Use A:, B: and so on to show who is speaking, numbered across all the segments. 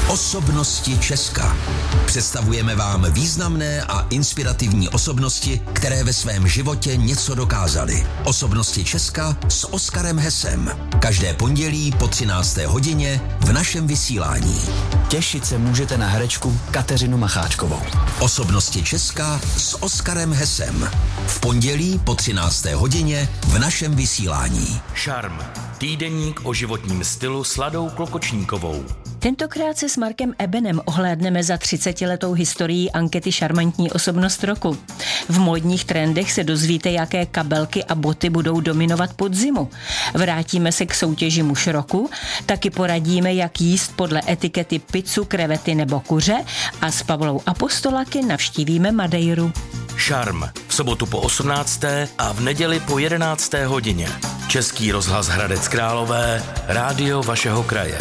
A: Osobnosti Česka. Představujeme vám významné a inspirativní osobnosti, které ve svém životě něco dokázaly. Osobnosti Česka s Oskarem Hesem. Každé pondělí po 13. hodině v našem vysílání.
B: Těšit se můžete na herečku Kateřinu Macháčkovou.
A: Osobnosti Česka s Oskarem Hesem. V pondělí po 13. hodině v našem vysílání.
C: Šarm. Týdeník o životním stylu s Ladou Klokočníkovou.
D: Tentokrát se s Markem Ebenem ohlédneme za 30letou historií ankety Šarmantní osobnost roku. V módních trendech se dozvíte, jaké kabelky a boty budou dominovat podzimu. Vrátíme se k soutěži muž roku, taky poradíme, jak jíst podle etikety pizzu, krevety nebo kuře a s Pavlou Apostolaky navštívíme Madeiru.
C: Šarm. V sobotu po 18. a v neděli po 11. hodině. Český rozhlas Hradec Králové, rádio vašeho kraje.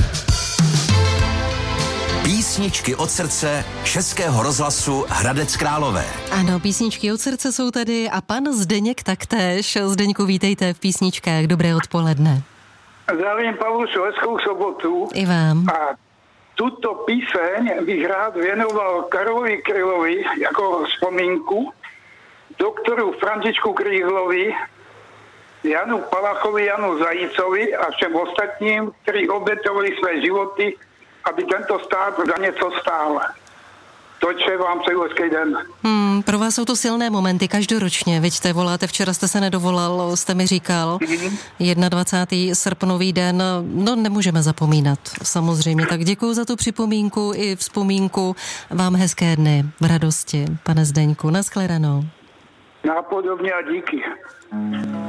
A: Písničky od srdce Českého rozhlasu Hradec Králové.
E: Ano, písničky od srdce jsou tady a pan Zdeněk taktéž. Zdeňku, vítejte v písničkách. Dobré odpoledne.
F: Zdravím Pavlu, hezkou sobotu.
E: I vám.
F: A tuto píseň bych rád věnoval Karlovi Krylovi jako vzpomínku, doktoru Františku Kríglovi, Janu Palachovi, Janu Zajícovi a všem ostatním, kteří obětovali své životy, aby tento stát za něco stál. Toče, vám přeju hezký den.
E: Pro vás jsou to silné momenty každoročně, vidíte, voláte, včera jste se nedovolal, jste mi říkal, 21. srpnový den, no nemůžeme zapomínat, samozřejmě, tak děkuju za tu připomínku i vzpomínku, vám hezké dny, v radosti, pane Zdeňku, nashledanou.
F: Nápodobně a díky.